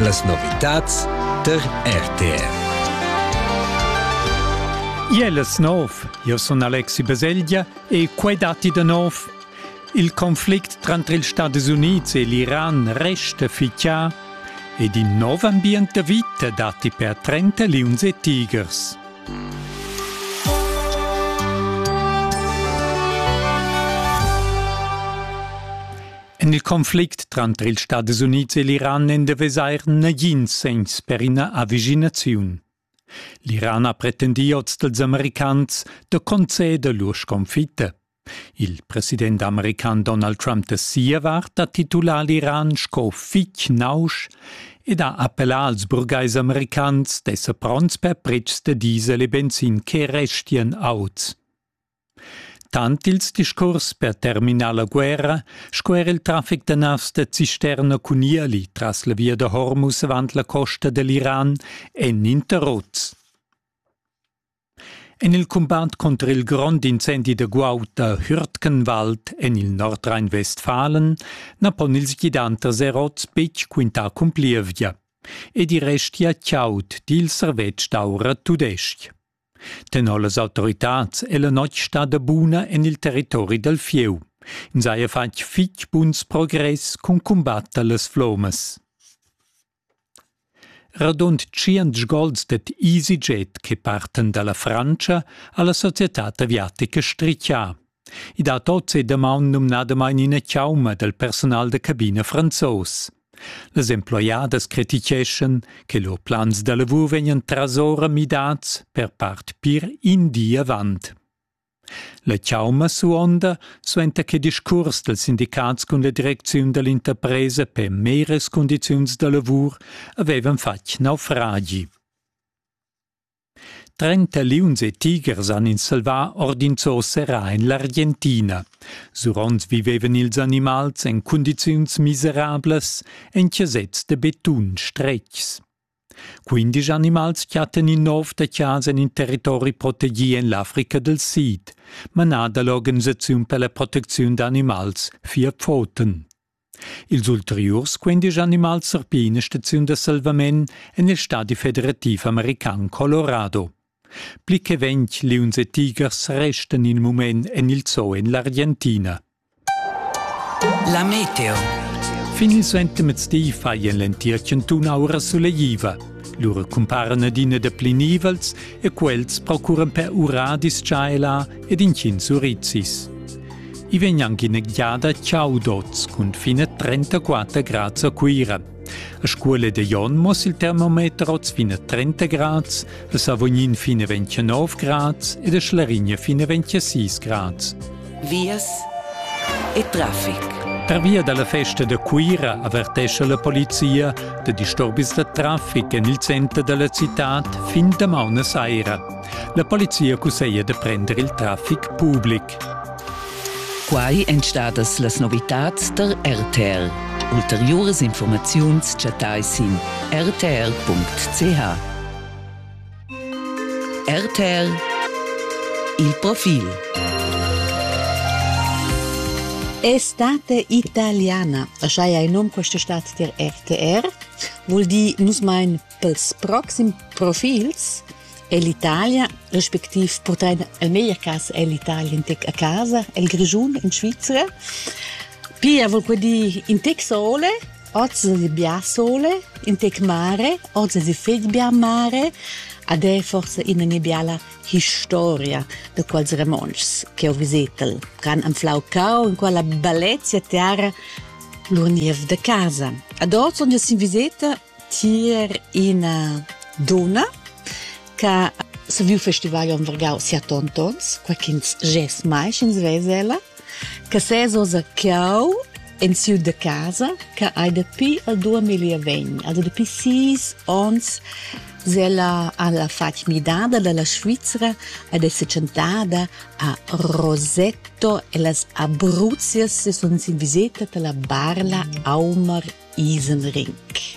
las novitats der RTR. Ielas nov, io sono Alexi Baseglia e quei dati da nov. Il conflict tra gli Stati Uniti e l'Iran resta ficcia ed in nuovo ambiente vita dati per 30 lions e tigers. En il conflict tra gli Stati Uniti e l'Iran en deve sair negin sens per una avvicinazione. L'Iran ha pretendio dels americans de conceder lur sconfitta. Il presidente american Donald Trump de Sievart ha titulat l'Iran sco fich nausch ed ha appellat als burgais americans d'esser pronts per prezz de diesel e benzin che restien auts. Tant ils discurs per terminar la guerra, square il traffic de navs de cisterna cunieli tras la via de Hormuz avant la costa dell'Iran en interrots. En il combat contra il grand incendi de Guauta Hürtgenwald en il Nordrhein-Westfalen napon ils gidanters erots bec quinta cumplievia, ed i resti a ciaut dil servet staura tudesc. Tenò las autoritats e la noc sta da buna en il territori del Fieu. In saia fac fich buns progress con combatta las flomas. Radund 100 sgolds det EasyJet che parten dalla Francia alla Società Aviatica Striccia. I da tots e damaun numnadamain in a chiauma del personal de cabina franzos. Les employadas criticeschen che lor plans da lavur vegnan trasora midats per part pir in dia avant. La chiauma suonda suenta che discurs dels sindicats con la direzione dell'interpresa per meires condizions da lavur avevan fac naufragi. 30 lions e tigers han in salvar ordinzo serà in l'Argentina. Surons vivevan ils animals en condizions miserables en chiasets de betun stretgs. 15 animals chiatten in nov da chiasen in territori proteggi en l'Africa del Sud, manada l'Organizzazione per la protezione d'animals via Pfoten. Ils ulteriors 15 animals serpina stazione de salvament en il Stati Federativ American Colorado. Pli che 20 lions e tigers resten in moment en il zoo en l'Argentina. La meteo. Fin il suente mezzdi faien l'entierchen tunaura sulla jiva. Lura comparan adina de plinivels e quels procuran per uradis ciaela ed incin surizis. I vegnan ghinegliada ciaudots con fine 34 gradi a cuira. A scuola de Jon mos il termometro fine 30 gradi, a Savognin fine 29 gradi ed a Schlarigna fine 26 gradi. Vias e traffic. Per via della festa de Quira avvertesce la polizia de disturbis de traffic en il centro della città fin da mauna saira. La polizia consiglia de prendere il traffic pubblic. Quai entstadas las novitats der RTR. Ulteriores informaziuns chatais in rtr.ch. RTR il profil. Estate italiana, așa e nom questa stat der RTR, vuol di nus mein pels proxim profils e l'Italia, respektiv portare al meglio casa è l'Italia in tec a casa, il Grigiun in Svizzera. Pia vuol quindi in tec sole, oggi si bia sole, in tec mare, oggi si fed bia mare, ad è forse in una biala storia de quals remons che ho visitel. Can am Flaucau, in quella bellezza terra, l'urniev de casa. Ad oggi on si visita tier in dona, che se viu festival on vergau sia tontons, qua kins jes mais in Svesela, che se osa chiau in sud de casa, che hai de pi al 2020, also de pi 6 ons Zella alla facmidada della Svizzera ed è secentada a Rosetto e las Abruzias se sono in visita della Barla Aumer Isenring.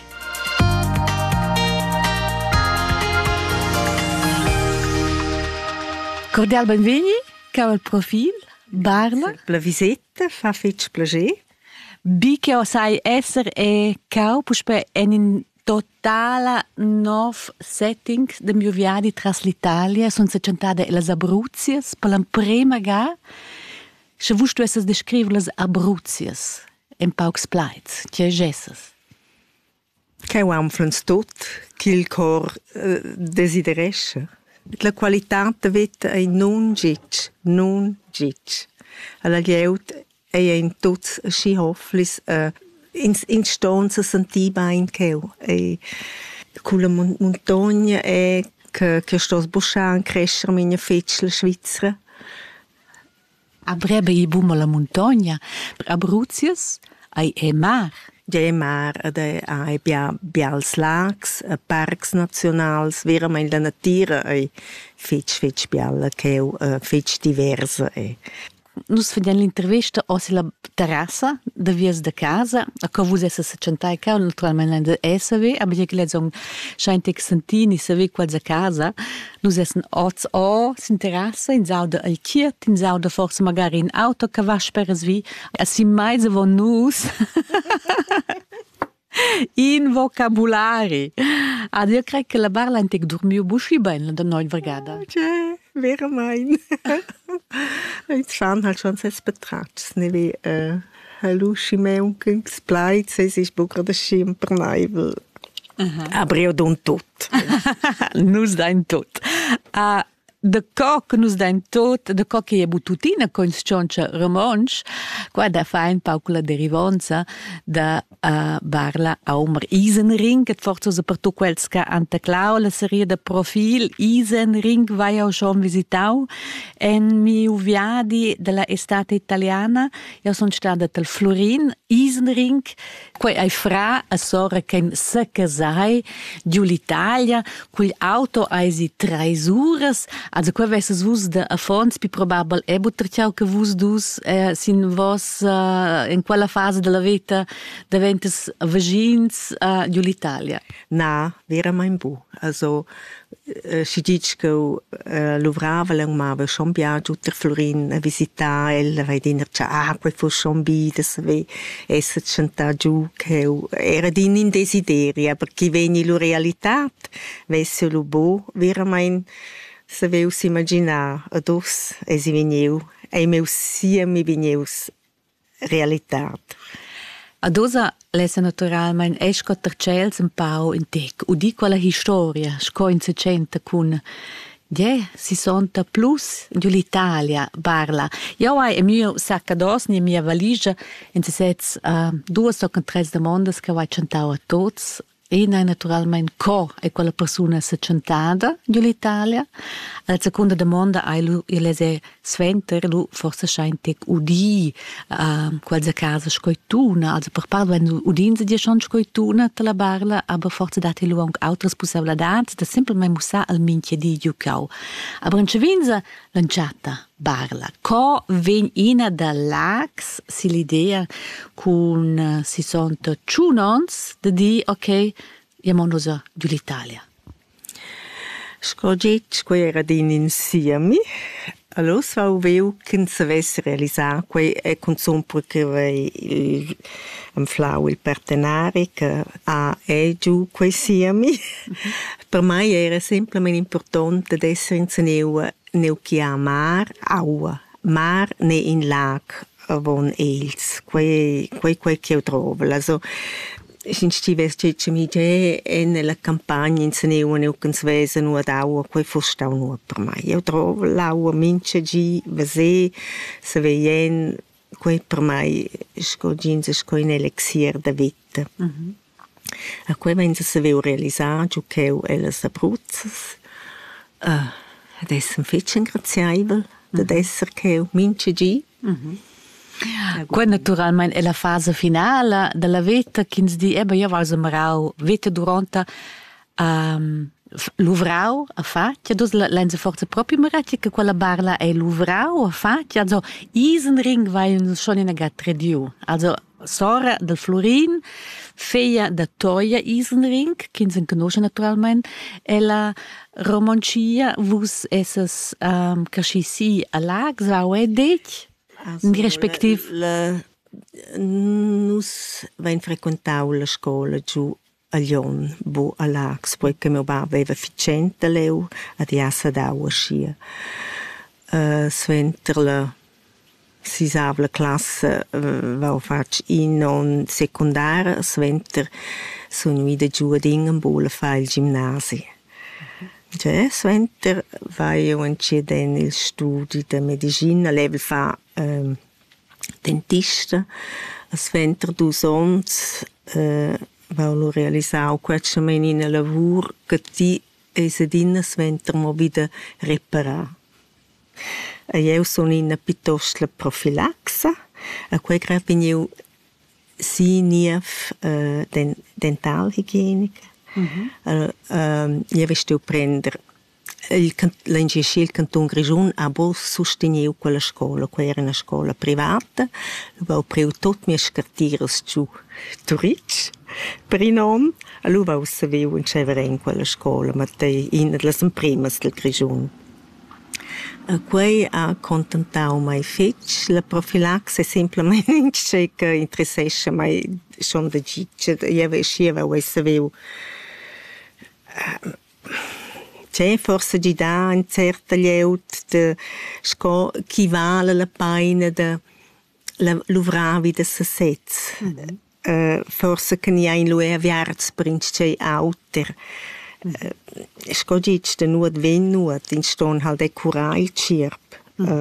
Cordial benveni, cau profil, Barla. La visita fa fetch plager. Bi che osai esser e cau puspe en in totala nov setting de mio viadi tras l'Italia. Sono secentada las Abruzias per la prima ga. Se vus tu essas descriver las Abruzias en paucs plaids, che gessas. Che anflans tot, ch'il cor desideresce. La qualità de vita è non gitsch. Alla lieut è in tots schi hofflis in stonza sentiva in cheu. E con la montagna è che stos buscian crescer minha fetschla Svizzera. Abrebe i bum la montagna. Abruzias è mar. Ja, mar, ai bials lags, parcs nationals, verament la natura è fetch biala, che fetch diversa. Nus facciamo l'intervista o sulla terrazza da vias da casa, a co vus essa se centai ca, naturalmente da SW, aber je che son scheint ex sentini se ve qualza casa, nus essen oz o sin terrazza, in sauda al chiet, in sauda forse magari in auto che va speres vi, assim mais von nus. In vocabulari. Ad io crec che la barla intec dormiu buschi ben da noi vergada. Ja, vera mein. Ich fan halt schon ses betrachts, ne wie Luci Meunkens Pleitz, es ist bucher der Schimperneivel. Aber io don tot. Nus dain tot. De coc nus dain tot, de coc che è bututina con scioncia romansch, qua da fa un pauc la derivanza da barla a Omer Isenring, et forza per tu quels ca ante clau la serie de profil Isenring vai au schon visitau en mi viadi della estate italiana, io son stata del Florin Isenring, qua ai fra a sora ken se casai giù l'Italia, quel auto aisi 3 ures. Also qua vesses vus de affons pi probabel buterciau che vus dus sin vos in quella fase della vita daventes vagins giù l'Italia. Na, vera mein bu. Also si dice che l'uvrava l'amava schon viaggio ter Florin a visitare el vai dinner quei fu schon bi das ve esse centa giù che era din in desideria perché veni la realtà vesse lo bo vera mein se veus imaginar ados si veniu e meu sia mi veneus realitat. Adosa lesa naturalmein esco tercels un pau in tec udi quella historia sco in 600 cun si sonta plus giù l'Italia barla. Io hai mio saccados ni mia valigia in se sets 2 o 3 domandas che vai centau a tots. E naturalmente co è quella persona se centada giù l'Italia. La seconda domanda io lese sventer lu forse scheint udi qualche casa scoituna, also per part wenn udin sie schon scoituna te la barla, aber forse dati lu anche altre possibilità da semplicemente musa al minche di giucau. Aber in cevinza lanciata barla. Co ven ina da lax si l'idea con si sont chunons de di ok, iamo giù l'Italia. Scogic quei era din insieme. Allora svau veu che se vesse realizzare quei è consum perché vai flau il partenari che è giù quei siemi. Per me era semplicemente importante di essere in neu che ha mar ne in lag von els quei che io trovo. Also in stives cece mi je nella campagna in seneu ne ukens vese nu ad aua quei fostau nu per mai. Io trovo l'aua mince gi vese se veien quei per mai sco in elixir da vita. A quei vense se veu realisar giù che le Abruzzas adesso fece ingraziaibel da esser che mince gi. Qua naturalmente è la fase finale della vita che si dice io voglio marau vita durante l'uvrau a faccia dus lenze forse proprio maraccia che quella barla è l'uvrau a faccia also Isenring vai schon in a trediu also sora del Florin feia da Toia Isenring che si conosce naturalmente e la romancia vus esses casci a lag sau e dec respektiv nus vain frequentau la scola giù a Lion, bo a Lax, perché mio babbo aveva ficenta leu, ad jassa d'au ascia. Sventer la sisavla classe vau fac in non secundara, sventer sono ida giù ad Ingenbol a fa il gimnasi. Cioè, sventer vai io in il studio di medicina, level fa dentista, sventer 2 ons vau realisau quatsch in a lavur che ti esedina sventer mo vida reparar. Io sono in piuttosto la profilaxa, a quei grado veniu si nief dentalhygienica. Io vesto prendere l'ingresci il canton Grigion a bo sosteniu quella scuola, quella era una scuola privata, avevo preso tutti i miei scartieri giù Turic per i nomi, e lui avevo saputo in quella scuola, ma in le prime del Grigion. Quei ha contentato mai fetch, la profilaxe è semplicemente che interessa mai sono da gicce, io avevo saputo c'è forse di da in certa lieut de sco chi vale la pena de l'uvravi de sesets. Forse che ni ha in lui aviarts princ c'è auter. Sco dic de nuot ven nuot in ston halt e curai cirp.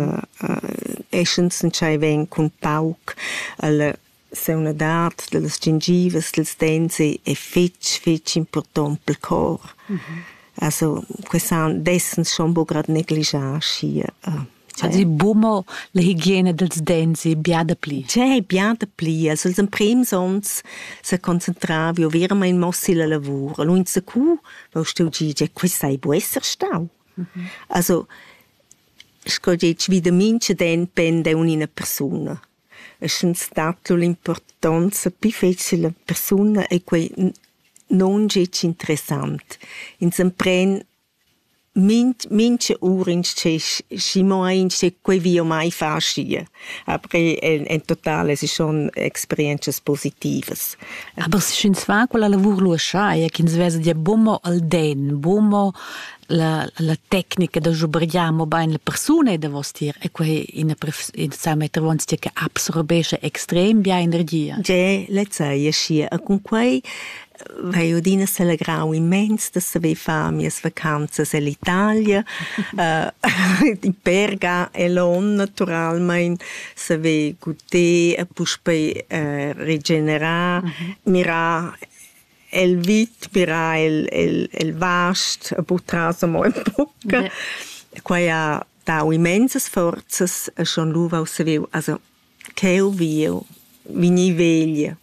Eschens in c'è ven con pauc alla se una dat de las gingivas, dels dents è fetch important pel cor. Also, quest'anno dessen schon bo grad negligiage hier. Also, bumo la igiene dels dents e biada pli. C'è biada pli. Also, il prim sons se concentravi o vera in mossi la lavoro. Lo in secu, wo stu gige, questa è buo esser stau. Also, sco dic, vida mince den pende una persona. È stato l'importanza più fece la persona e quei non è interessante. In sempren mince urin che quei vio mai fascia. Aber in totale es sono esperienze positive. Aber se sin fa quella lavoro lo sai, che in svesa di bumo al den, bumo la tecnica da jobriamo ben le persone da vostir e quei in sa metter vons che absorbesce extrem bia energia. Je, le sai scia con quei vai odina se la grau immens da se ve fa mias vacanzas all'Italia in Perga e Lon naturalmente se ve guté a puspe regenerar mira el vit mira el vast a butraso mo in bocca quai ha dau immensas forzas a schon luva se ve also che vio vini veglia.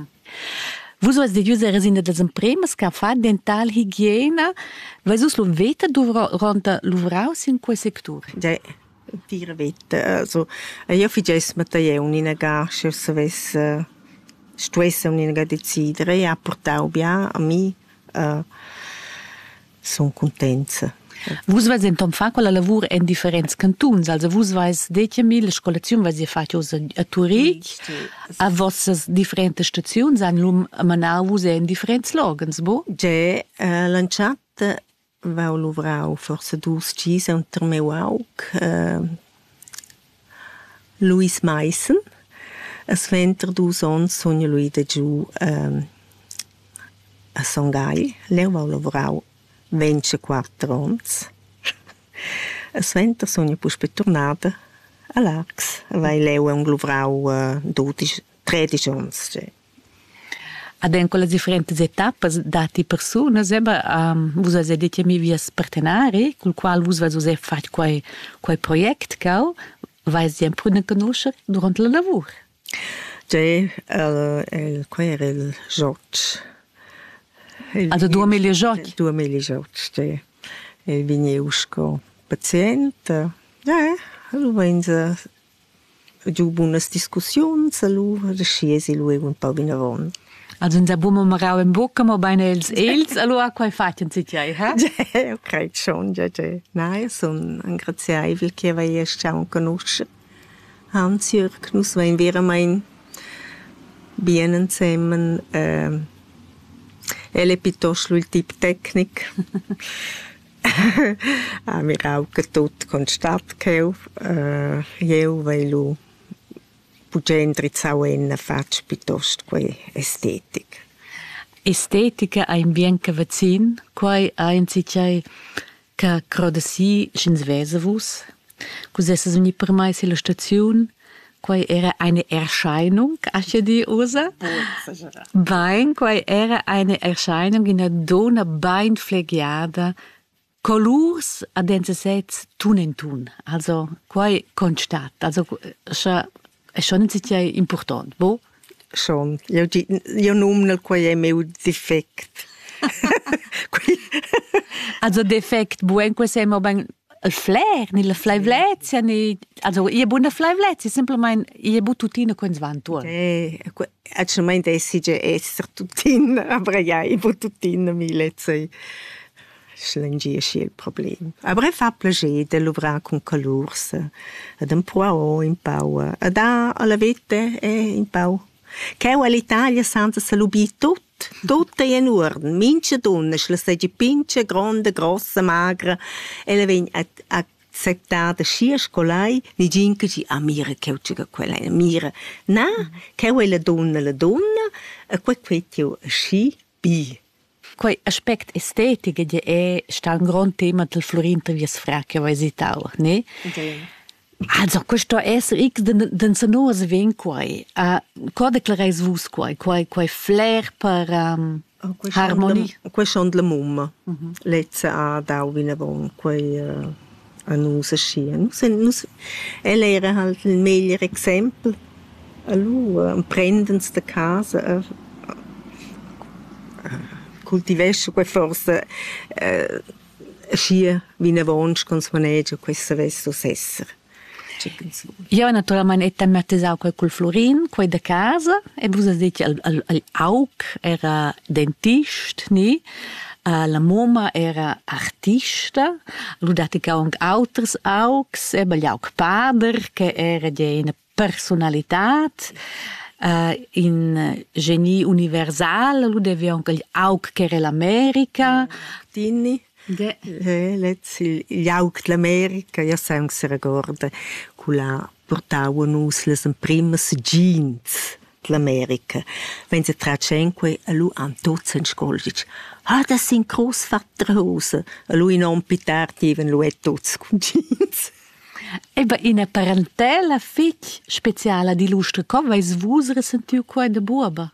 Vos avete di usare resina des impremes che fa dental higiena, vai sus lo veta durante l'uvraus in quel settore? Ja, tira veta. Also, io figes mit der unina gasche, se ves stress unina decidere e ha portau bia a mi son contenta. Vos vais entom fa quella lavoro in differenti cantons, also vos vais detja mi la scolazione vai fat a Turic, a vossas differenti stazioni an lum manau vos in differenti logens, bo? Ja, lanciata vau luvrau forse 2 cise unter meu aug, Louis Meissen, as venter 2 ons sonja lui de giù a Songai, leu vau luvrau 24 ans. A sventer sonja puspe tornada a Lax. Vai leu un luvrau 13 ans. Ad en quelle differenti etappe dati persone, vos avete detto mi vias partenari, col qual vos avete fatto quei project cau, vai sempre ne conoscere durante il lavoro. Quei era il George. Also 2018? 2018, ja. Il viniusco paziente. Ja, lui venza giù buonas discussions, lui resciesi lui un po' vinavon. Also in Sabumo marau in bocca, ma bene els, allora quai fatien si tiai, ha? Ja, credo schon, ja. Nein, son angraziavel che vai a schauen conosce. Hans-Jürg, nus wein wir mein bien zusammen è piuttosto il tipo tecnico. Mi rauca tutto con stat che io vedo puggendri zauenna faccio piuttosto quei estetica. Estetica è in bien che vaccin, quai ha in sicai che crode si schins vesavus. Cos'è se per mai la stazione? Quai era eine Erscheinung, asche di usa. Bein, quai era eine Erscheinung in una donna bein flegiada, colors a dense sets tun en tun. Also, quai constat. Also, è schon in important, bo? Schon. Io numno quai è meu defect. Also, defect, buen quai semo ben il flair, ni la flaivlezia, ni... Also, io buona flaivlezia, semplicemente io bu tutina con svantua. Acciamente esige essere tutina, aber ja, io bu tutina mi lezze. Schlengisce il problema. Aber fa piacere de lavorare con colors. Ed un po' in pau. Ed alla vita è in pau. Che all'Italia senza se lubi tutto. Tutto è in ordine. Mince donne, la stage pince, grande, grossa, magra. E le viene accettata sia scolai, ni ginca ci mira che ucciga quella, mira. Na, che è la donna, e quel quetio sci bi. Quei aspect estetico è sta un gran tema del Florinter wie es fracca vai sitau, ne? Okay. Also, questo essere x den sonos ven quai. Co declarais vus quai flair per harmonie. Questo è la mumma. Lezza a Dauvina von quei a nusa scia. Ella era halt il miglior esempio. Allora, prendens de casa cultivesce quei forse scia vina vonsch con smaneggio questa vesto sessere. Io naturalmente è tematizzau quei col Florin, quei da casa, e vus dice al Aug era dentist, ni? La mamma era artista, lui datica anche alters augs, e bagli aug pader, che era di una personalità, in genie universale, lui deve anche gli aug che era l'America. Tini. Gli aug dell'America, io sai che si ricorda, quella portavano le prime jeans dell'America. Wenn sie tracen quei, lui an tutti in scuola dice, das sind Großvaterhosen. Lui non pitardi, wenn lui tutti con jeans. Eba in una parentela fitch speciale di lustre, come vai svusere sentiu quei de buoba?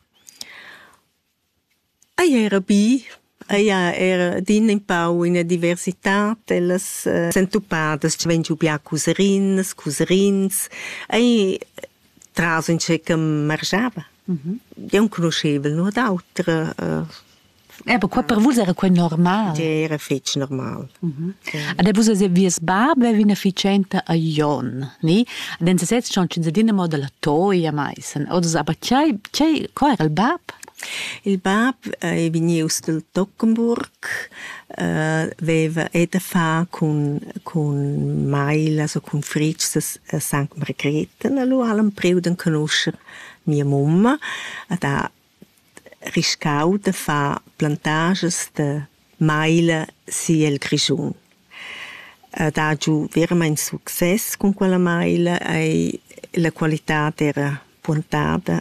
Era bi. Era din in pau in diversità delles sentupadas, ci vengiu bia cuserins, traso in che margiava. Io non conoscevo non d'altra. Ma qua per voi era quel normale? Era fetch normal. Adesso se vi sbab avevi una ficenta a Jon, ni? Adesso se c'è un dinamo della toia mais. Oder aber c'è qua era il bab? Il bab veniva dal Tockenburg, aveva da fa con Mail, also con Fritz a St. Margrethe, allora hanno preso a conoscere mia mamma, da riscau da fa plantages de Mail sia il Grigion. Da giù veramente successo con quella Mail e la qualità era puntata.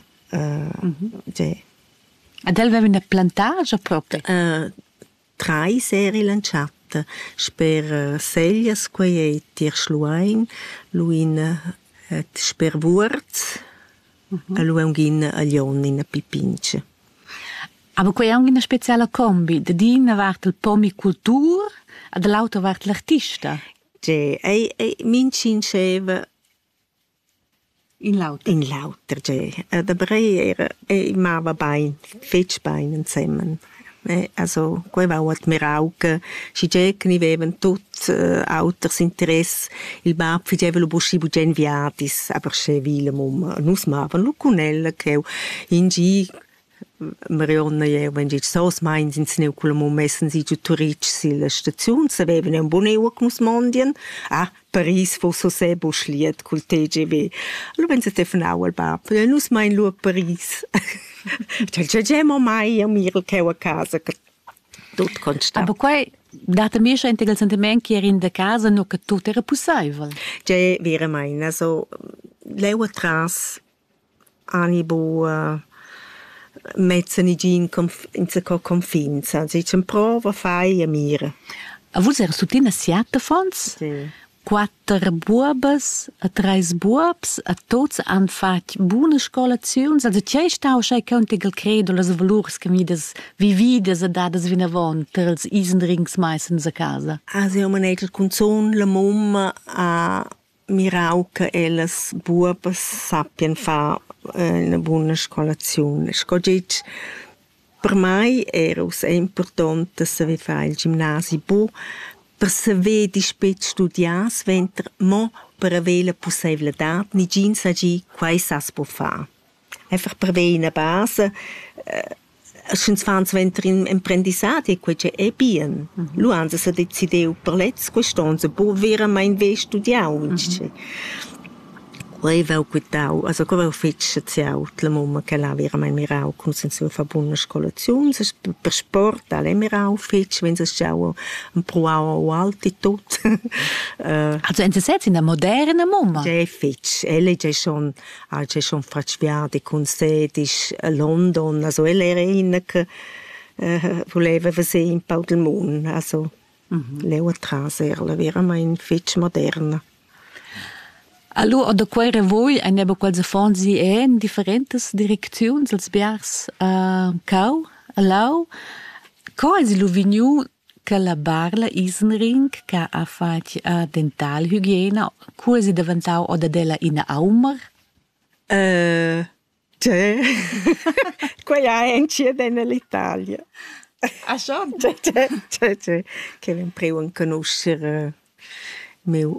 Ed aveva una plantage proprio? 3 serie lanciate per Seljas, quei è Tirschluain, Luin per Wurz, Luin a Lion in a Pipince. Aber quei è anche una speciale combi, da dina vart il pomicultur, e dall'altro vart l'artista. Minci inceva in lauter, da brei era mava bein, fetch bein insieme. Also, quei va at mirauca, si ni veven tut auters interess, il bab fideva lo busci bugen viatis, aber se vile mum, nus mavan lo cunella che in gi Marionna io wenn ich so meins ins neu kulmo messen sie zu Turic la station se veven un boneu cus mondien Paris fo so se buschliet col TGV lo wenn se te von au al bab nus mein lo Paris C'è mai a mir che a casa che tutto constant. Aber quai data mir schon integral sentiment che era in der casa no che tutto era possibile. C'è vera mai, also leu atrás anibo mezzani in se confinza, also c'è prova fai a mira. A vos era sutina siata fons? Sì. 4 buobas, 3 buobs, a tots han fatg buonas scolaziuns, also c'è stau schei contigal credo las valurs che midas vividas e dadas vinavon per els isenrings meissens a casa. Also io maneggio con son la mamma a mirau che ellas buobas sappian fa una buona scolazione. Scogit per mai era importante se vi fa il ginnasio bu per saver di spet studias venter mo per avere la possibilità ni gin sagi quai sas può fa. Einfach per avere una base schon fans venter in imprendisati e quei è bien. Lu hanno se decideu per let's questonze può vera mai ve studiau. Quei vau quitau, also quei vau fetch ciao la mamma che la vera mai mirau con senso fa buona scolazione, per sport alle mirau fetch wenn es ciao un proau alti tot. Also in in der moderne mamma. C'è fetch, elle c'è schon fracciati con sedis a London, also elle era in che voleva vedere in Pau del Moon, also leu atrás era la vera mai fetch moderna. Allora, da quei voi hanno qualche fonzi in differenti direzioni, als biars cau, allau. Cosa lo vignu che la barla Isenring che ha fatto dental hygiena, cosa diventau o da della in aumer? C'è. Qua è in Cieda nell'Italia. Ah, schon? C'è. Che ven preu a conoscere meu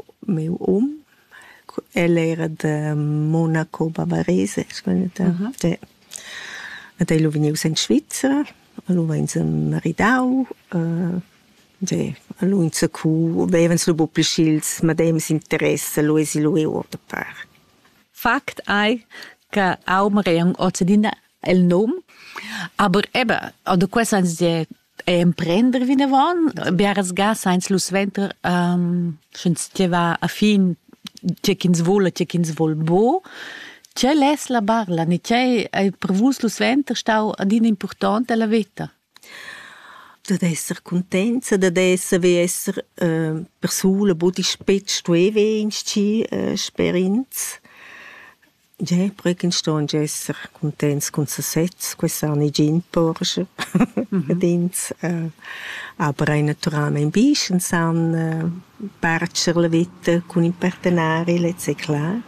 ella era da Monaco Bavarese, e lei veniva in Svizzera, lui in Maridau, lui in Sacu, avevano solo un po' schilz, ma dem si interessa, lui si lui ora par. Fakt è che Aumer è un ozzedina il nome, aber eben, oder questo è imprender wie ne van, biaras gas eins lus venter, schon va a fin c'è chi vol bo, c'è les la barla, ne c'è per vus lo sventer stau adin importante la vita. Deve essere contenta, deve essere persona bodi spet stueve in sti esperienza. Ja, perché sto in essere contenta con se sets, questa anni gin Porsche, dins, aber ein naturalmente in Bischen san parcer la vita con i partenari, c'est clair.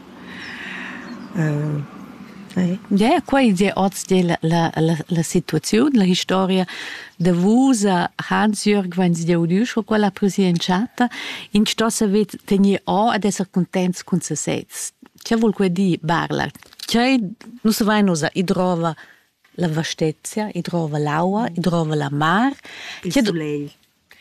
Ja, qua è oggi la situazione, la storia de vusa Hans-Jörg wenn si deudusco quella presidenziata, in sto se vet tenir o ad essere contents con se sets. C'è vuol que di barla. C'è non si va nosa, i trova la vastezza, i trova l'aua, i trova la mar. Il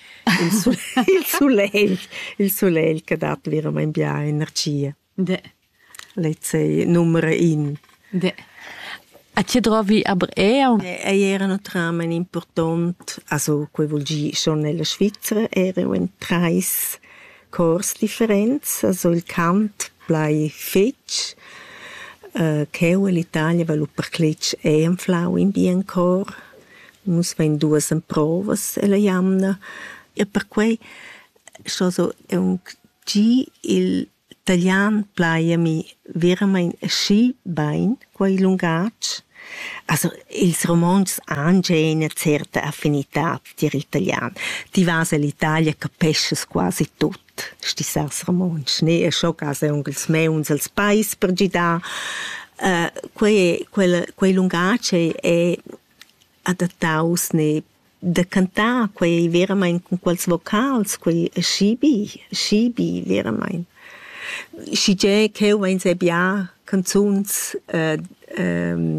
soleil che dà veramente bia energia. Let's numero in. A ci trovi aber era naturalmente importante, also quei vuol dire schon nella Svizzera era un 3 Kurs differenza, also il cant blei fetch, che l'Italia va lo percletch un flau in bien cor, nus vain 2 provas e la jamna, e per quei so un il italian blei mi veramente schi bain quei lungatsch. Also, ils romans hanno una certa affinità per l'italiano. Ti vas all'Italia capisci quasi tutto. Sti sars romans. Ne è ciò che sono els meuns, els pais per gida. Quei lungace è adattaus ne da cantare, quei veramente con quels vocals, quei scibi veramente. Si c'è che wenn se bia canzuns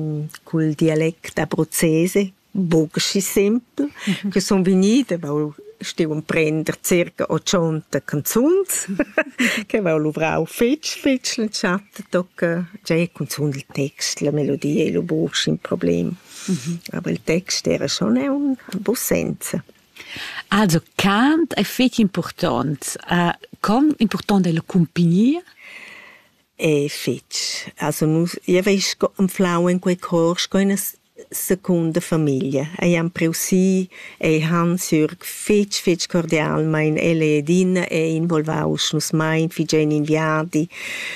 col dialetto abruzzese, bogsci sempre, che sono venite, stiun prender circa 80 canzuns che va luvrau fetch lanciata tocca già canzun il text, la melodia e lo buch in problem. Aber il text era schon un senza. Also cant è fetch important. Com important è la compagnia? È fetch. Also io veis un flau in quei cors con una seconda famiglia. E han preusi e Hans-Jürg fetch cordial, mein ele din e involvaus nus mein figen inviadi.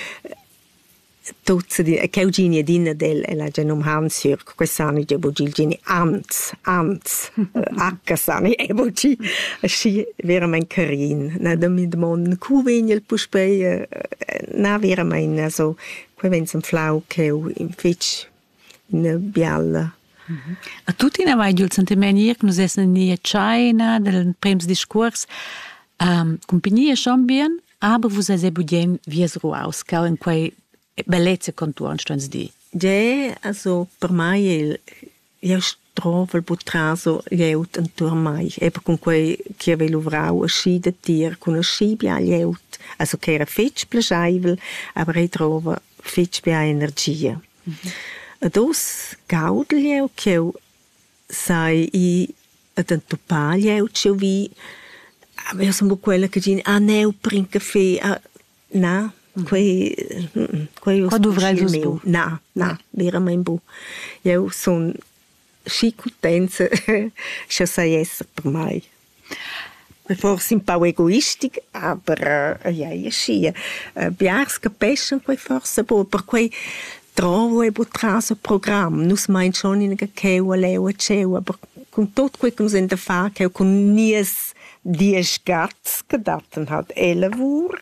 Tuzza di Eugenia Dina del e la genum Hans-Jürg, quest'anno di Gini Ants, Accasani e Bogi, schi veramente carin. Na da mi domanda cu vegna il puspei, na veramente also, que vens un flau che in fetch in bialla. A tutti ne vai giù il sentimento che nos essen nie China del prems discurs. Compagnia schon bien, aber vous avez budien vies ruaus, cau in quei bellezza contuan stans di. Ja, also per mai io trovo il butraso lieut intorno mai, e con quei che avevo vrau a sci de tier con a sci bia lieut, also che era fetch plagiavel, aber io trovo fetch bia energia. Ados gaud lieu che sai i ad antopà lieut che vi io sono quella che dice neu per un caffè, na quei dovrai usbu. Na, veramente bu. Io sono sci contenta che sai essere per mai. Forse un po' egoistica, aber ja, sci. Biars capiscono quei forse bu, per quei trovo e butraso programma, nus mein schon in che leu e ceu, aber con tutto quel che nos in da fa, che con nies 10 gats che daten hat lavur,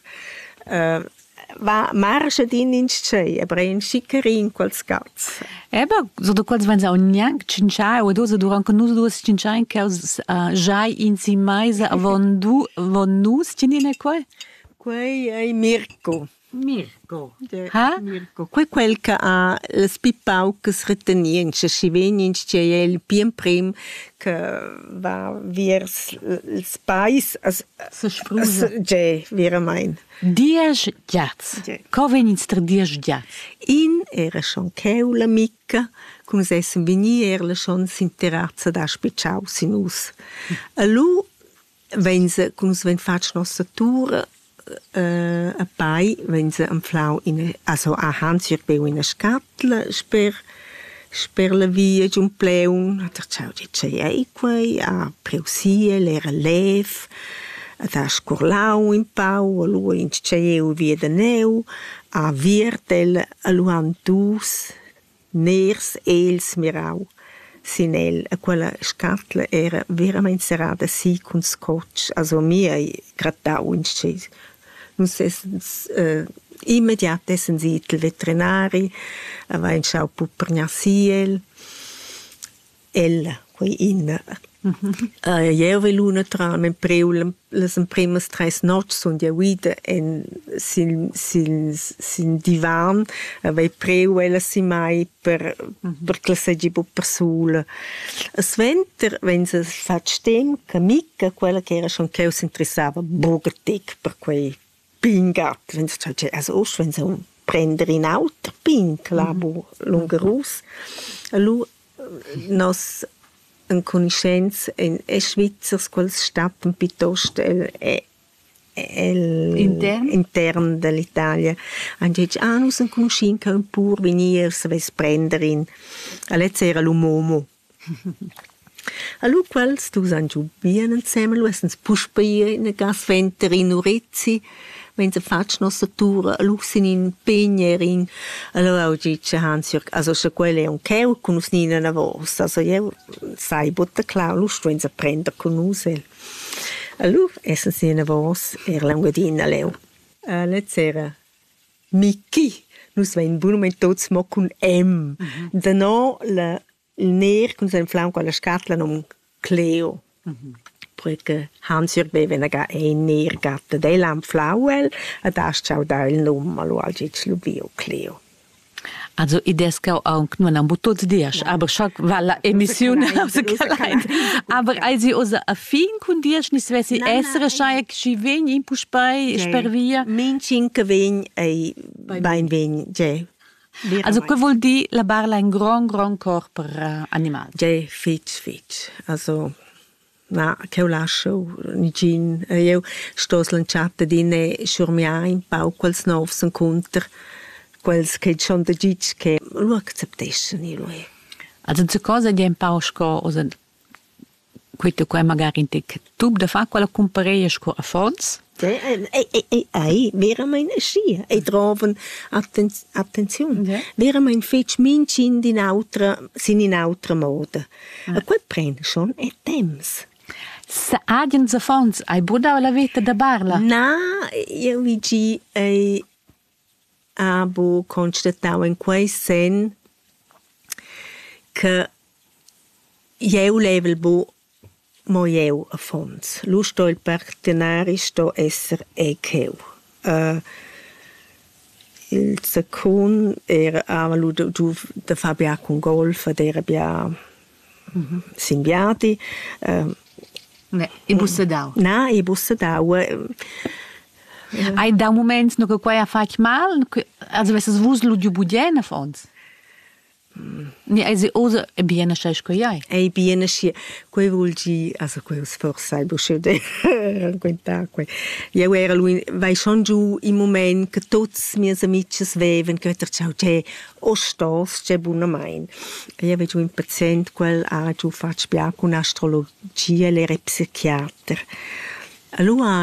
va marcia din in scei, aber in schicarin quals gats. Eba, so da quals wenn sa niang cinchai o dosa durante nus duas cinchai che jai in si mais von nus cinine quai? Quei è Mirko. Mirko. Ha? Mirko. Quel che ha le spipaucas retenienche, si veninch che è il pien prim che va vers il spais se sprusa. Ja, veramente. 10 giats. Co venins tra 10 giats? In era schon keula micca, cum essen veni erla schon s'interazza da spicciau sinus. Alu, wenn se, cum se ven fatsch nossa tura, a pai, wenn sie am Flau also a Hans-Jürg beu in a scatla sper la via giun pleun, hat ciao di c'è quei, a preusie, l'era lev, da scurlau in pau, a lui in c'è via de neu, a virtel, a luan dus, ners els mirau. Sinel, quella scatla era veramente serrata sì con scotch, also mia grattau in c'è. Immediat essen sie il veterinari, va in schau pupergnasiel, ella, quei inna. Io ve luna tra men preu les primas 3 noches und ja wieder en sin divan, vai preu ella si mai per classeggi bu per sul. Sventer, wenn se fat stem, camica, quella che era schon che si interessava bogatic per quei pingat, wenn se also wenn se prender in auto pink labo lungerus. Allo nos en conoscenza in Schweizers quels stappen piuttosto intern dell'Italia. Han detto, nus en conoscin che un pur venir se ves prender in. Allez era l'uomo. Allo quels tu san giù bien insieme, lu essens puspia in gasventer in Urizzi, wenn sie fatsch nostra tura, lusin in pegnerin, allora oggi c'è Hans-Jürg, also se quelle è un cheu con us nina na vos, also io sai botta clau, lust wenn sie prender con us el. Allora essen sie na vos, languadina leu. Letzera Miki, nus wenn bunument tots mo con M. Danò il ner con sein flanco alla scatla nom Cleo. Perché Hans-Jürg bevena ga ein ner gatta del am flauel, ad as ciao da il nome, lo algic lo bio Cleo. Also, idees che auch nur ein Butot dias, aber schon war la Emission ausgekleidet. Aber als sie aus a fin con dias nis wesi essere schei che ven in puspai spervia. Mincinca ven ei bain ven, ja. Also, che vuol dire la barla un gran corpo animal? Ja, fitch. Also, na, che ho lascio, nigin, io sto slanciata dine schurmia in pau quels novs incontr, quels che schon da gic che lo acceptessan i lui. Also, zu cosa di un pau sco, also, questo qua magari in te, tu da fa quella compareia sco a fons? Vera mein schi, troven attenzione. Vera mein fetch mincin in autra moda. A quel prende schon è temps. Se agien za fons, ai buda la vita da barla? Na, io vigi abo constatau in quei sen che io level bo mo io a fons. Lu sto il partenari sto esser ekeu. Il secund era lu da Fabia con golf, era bia sinviati. I bussadau. Na, i bussadau. Ai da moments no che quai a fac mal, also wes es vus lu di budena fons. Ni ai se osa e biena schei scoiai. E biena schi, quei vulgi, also quei us forse ai busche de raccontar quei. Io era lui, vai schon giù in moment che tots miei amici sveven, che ter ciao te o stos, c'è buona mein. Io vedo un paziente quel a giù fac bia con astrologia l'era psichiater. Allora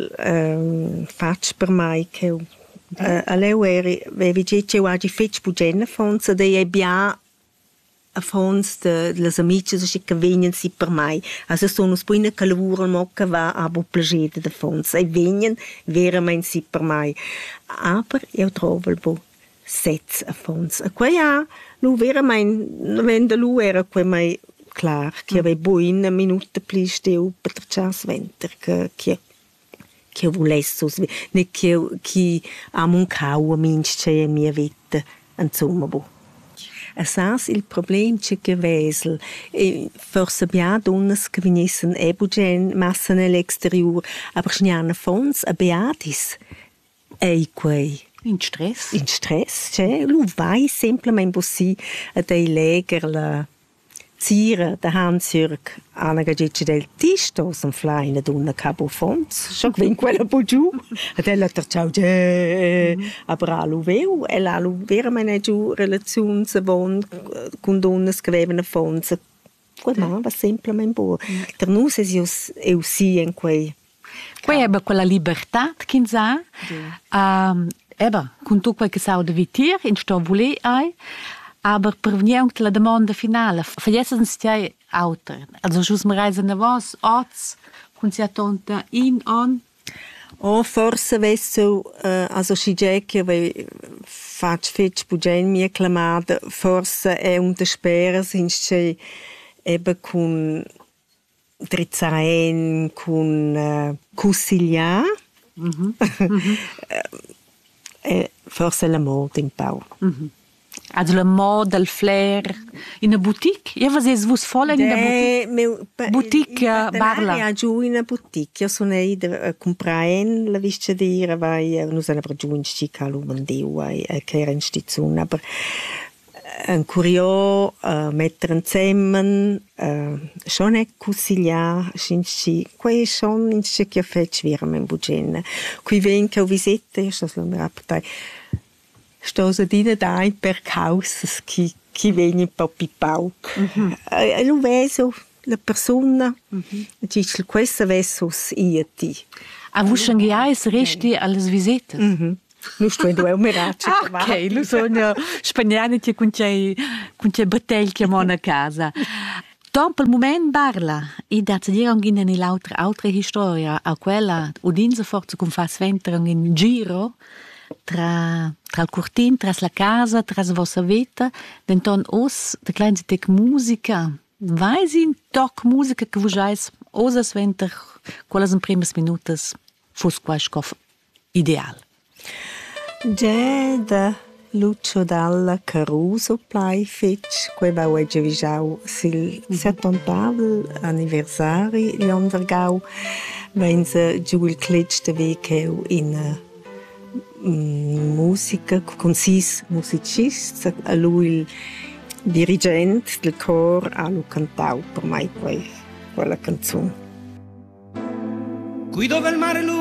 fac per mai che alleu avevi detto che oggi fece bugena fons e bia a fons de las amici che vengono si per mai. Also sono spune che lavorano mo che va a bo piacere de fons e vengono veramente si per mai. Aber io trovo bo sets a fons. A quei ha lu veramente vende lu era quei mai clar che aveva buona minuta pli steu per chas venter che volesse ne che ha muncau a mince mia vita insomma bo. Asas il problem che gewesel forse bia donnes che venissen ebugen massen l'exterior aber schniane fons a beatis ei quei in stress cioè lu vai semplicemente bossi a dei leger la Zira, der Hans-Jürg, Anna Gagici del Tisto, son flaine d'una cabo fons, schon gwin quella po giù, ed ella ter ciao aber alu veu, ella alu veramente giù relazions bon con donnes che avevano fons, quel man va semplicemente bo. Per nus es eu si in quei. Quei ebbe quella libertà, che sa, ebbe, con tu quel che sa da vitir, in sto volé ai, aber per venire la domanda finale, vergessen Sie auter. Also just mir reisen na was, Arts, kun Sie tonta in on. Oh, forse vesso, also si che fac fetch bugen mia clamada, forse è un despera since ebe con Trizaen, con Cussiglia, forse la moda in pau. Also la moda, il flair, in una boutique? Io facevo vos folle in una boutique barla. Ja, giù in una boutique. Io sono a comprare la vista dire, vai, non sono per giù in stica lo vendevo, che era in stizzone, aber un curio, mettere insieme, schon è consigliare, qui schon in stica fetch veramente bugena. Qui vengo a visita, io sto a rapportare. Sto sedina dai per causas che viene un po' pipauc. Lo vedo la persona, dice questa vesos iati. A voi shanghais resti alle visite? Lo sto in un miraggio. Ok, lo sono spagnani che con c'è battaglia chiamano a casa. Dopo il momento parla, e da ti dire anche nell'altra storia, a quella udinza forza con fa sventare in giro, tra il cortin, tra la casa, tra la vostra vita, denton os de kleine tec musica. Vai in toc musica che voi jais osa sventer quelles in primes minutas fos quais cof ideal. Ja, Lucio Dalla Caruso plai fetg, quei vau già visau sil 70 anniversari l'ondergau, vense giù il cletch de vecheu in musica con sis musicists, a lui il dirigent del cor ha lo cantau per mai quella canzone. Qui dove il mare